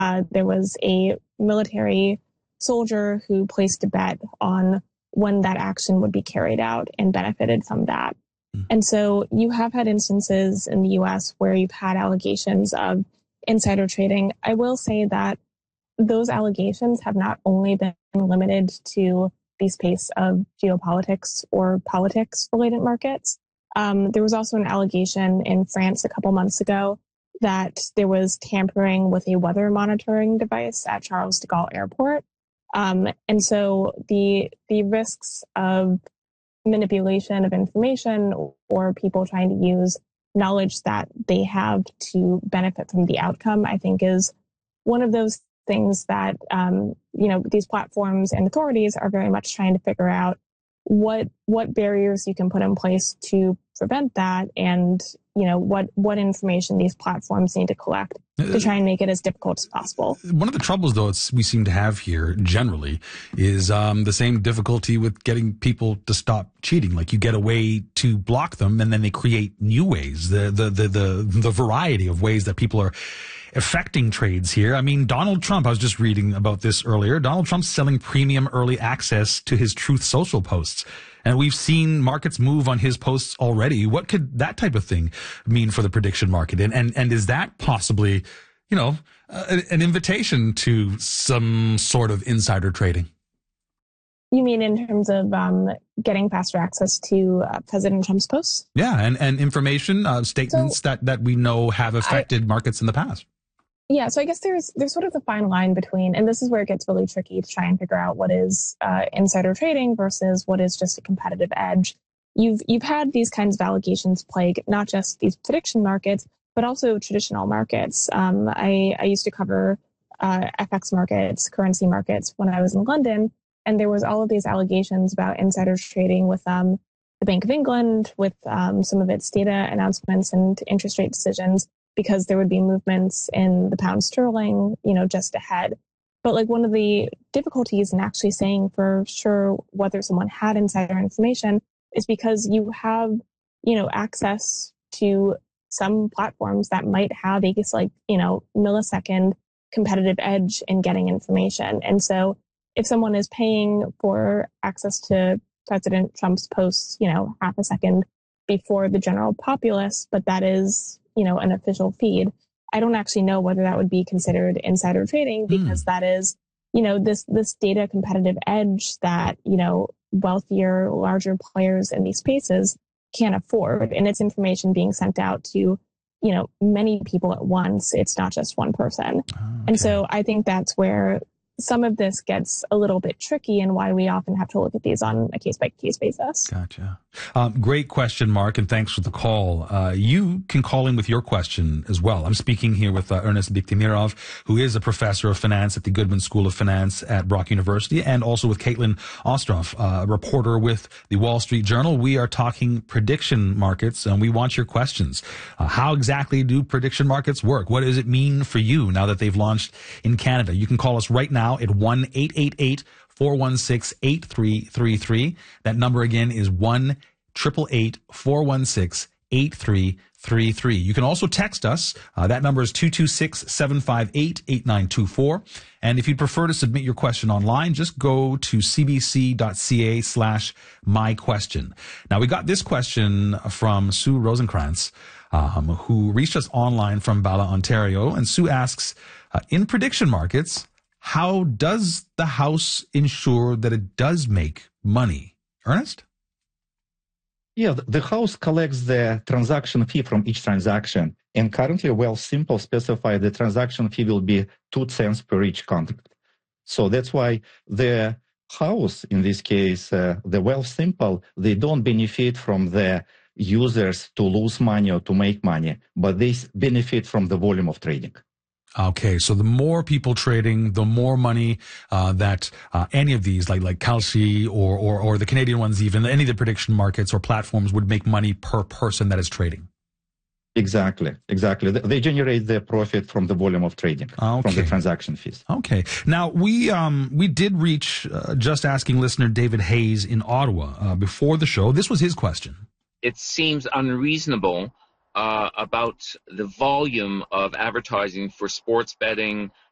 there was a military soldier who placed a bet on when that action would be carried out and benefited from that. And so you have had instances in the US where you've had allegations of insider trading. I will say that those allegations have not only been limited to the space of geopolitics or politics related markets. There was also an allegation in France a couple months ago that there was tampering with a weather monitoring device at Charles de Gaulle Airport. And so the risks of manipulation of information or people trying to use knowledge that they have to benefit from the outcome, I think is one of those things that, these platforms and authorities are very much trying to figure out what barriers you can put in place to prevent that, and what information these platforms need to collect to try and make it as difficult as possible. One of the troubles, though, we seem to have here generally is the same difficulty with getting people to stop cheating. Like, you get a way to block them, and then they create new ways. The variety of ways that people are affecting trades here. I mean, Donald Trump, I was just reading about this earlier. Donald Trump's selling premium early access to his Truth Social posts. And we've seen markets move on his posts already. What could that type of thing mean for the prediction market? And is that possibly, an invitation to some sort of insider trading? You mean in terms of getting faster access to President Trump's posts? Yeah, and information, statements that we know have affected markets in the past. Yeah, so I guess there's sort of the fine line between, and this is where it gets really tricky to try and figure out what is insider trading versus what is just a competitive edge. You've had these kinds of allegations plague not just these prediction markets, but also traditional markets. I used to cover FX markets, currency markets when I was in London, and there was all of these allegations about insider trading with the Bank of England, with some of its data announcements and interest rate decisions, because there would be movements in the pound sterling, just ahead. But like, one of the difficulties in actually saying for sure whether someone had insider information is because you have, access to some platforms that might have a millisecond competitive edge in getting information. And so if someone is paying for access to President Trump's posts, half a second before the general populace, but that is, an official feed, I don't actually know whether that would be considered insider trading, because that is, this data competitive edge that, wealthier, larger players in these spaces can't afford. And it's information being sent out to, many people at once. It's not just one person. Oh, okay. And so I think that's where some of this gets a little bit tricky, and why we often have to look at these on a case-by-case basis. Gotcha. Great question, Mark, and thanks for the call. You can call in with your question as well. I'm speaking here with Ernest Biktimirov, who is a professor of finance at the Goodman School of Finance at Brock University, and also with Caitlin Ostroff, a reporter with the Wall Street Journal. We are talking prediction markets, and we want your questions. How exactly do prediction markets work? What does it mean for you now that they've launched in Canada? You can call us right now at 1-888-416-8333. That number again is 1-888-416-8333. You can also text us. That number is 226-758-8924. And if you'd prefer to submit your question online, just go to cbc.ca/myquestion. Now, we got this question from Sue Rosenkrantz, who reached us online from Bala, Ontario. And Sue asks, in prediction markets, how does the house ensure that it does make money? Ernest? Yeah, the house collects the transaction fee from each transaction. And currently, Wealthsimple specify the transaction fee will be 2 cents per each contract. So that's why the house, in this case, the Wealthsimple, they don't benefit from the users to lose money or to make money, but they benefit from the volume of trading. Okay, so the more people trading, the more money that any of these, like Kalshi or the Canadian ones, even any of the prediction markets or platforms would make money per person that is trading. Exactly. They generate their profit from the volume of trading, from the transaction fees. Okay. Now, we did reach Just Asking listener David Hayes in Ottawa before the show. This was his question. It seems unreasonable about the volume of advertising for sports betting,